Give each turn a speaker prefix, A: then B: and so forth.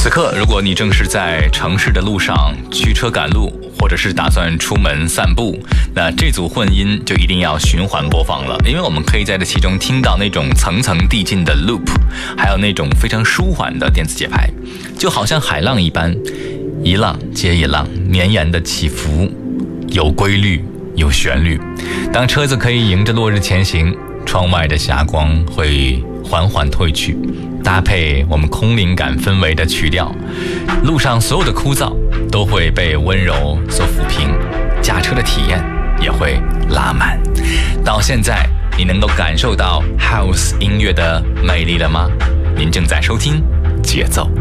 A: 此刻，如果你正是在城市的路上驱车赶路，或者是打算出门散步，那这组混音就一定要循环播放了，因为我们可以在这其中听到那种层层递进的 loop， 还有那种非常舒缓的电子节拍，就好像海浪一般，一浪接一浪，绵延的起伏，有规律，有旋律。当车子可以迎着落日前行，窗外的霞光会缓缓褪去，搭配我们空灵感氛围的曲调，路上所有的枯燥都会被温柔所抚平，驾车的体验也会拉满。到现在，你能够感受到 House 音乐的魅力了吗？您正在收听节奏。